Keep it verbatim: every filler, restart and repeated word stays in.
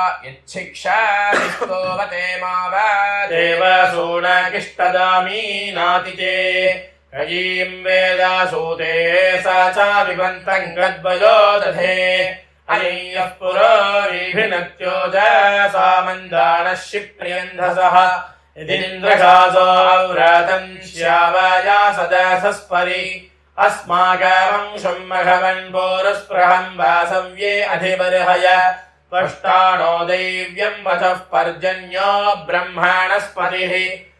यच्छिक्षास्तोवते मावादेवसूनकिष्टदामी नातिते कयीम् वेदासूते सा चा विबन्तम् गद्वयो दधे अय्यः पुरोभिनक्त्यो सा मन्दानः शिप्रियन्धसः यदिन्द्रशासो व्रतम् श्यावाया सदसस्परि अस्माकमंशम् मघवन् पोरस्पृहम् वासव्ये अधिबर्हय त्वष्टानो दैव्यम् वचः पर्जन्यो ब्रह्मणस्पतिः